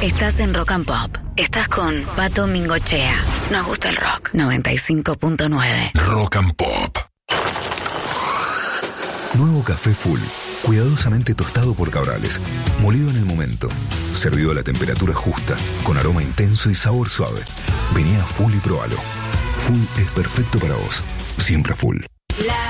Estás en Rock and Pop. Estás con Pato Mingochea. Nos gusta el rock. 95.9. Rock and Pop. Nuevo café Full. Cuidadosamente tostado por Cabrales. Molido en el momento. Servido a la temperatura justa. Con aroma intenso y sabor suave. Vení a Full y probalo. Full es perfecto para vos. Siempre Full. La